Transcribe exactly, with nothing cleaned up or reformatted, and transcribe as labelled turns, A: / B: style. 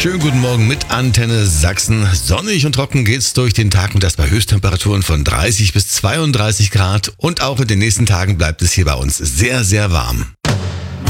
A: Schönen guten Morgen mit Antenne Sachsen. Sonnig und trocken geht's durch den Tag und das bei Höchsttemperaturen von dreißig bis zweiunddreißig Grad. Und auch in den nächsten Tagen bleibt es hier bei uns sehr, sehr warm.